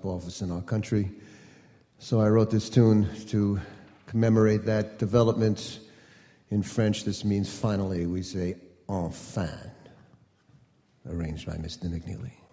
office in our country. So I wrote this tune to commemorate that development. In French, this means finally. We say enfin, arranged by Mr. McNeely.